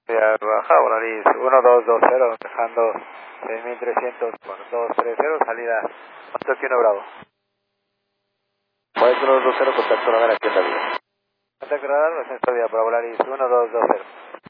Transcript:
Baja, Volaris 1220, dejando 6300 por 230, salida Tokio 1 Bravo. Pues 1220, contacto radar aquí en la vía. Contacto radar, ascenso vía para Volaris 1220.